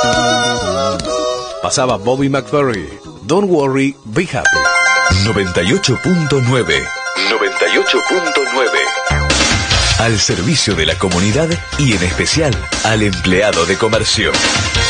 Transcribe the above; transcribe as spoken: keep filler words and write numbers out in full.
Pasaba Bobby McFerrin. Don't worry, be happy. noventa y ocho punto nueve. noventa y ocho punto nueve. Al servicio de la comunidad y en especial al empleado de comercio.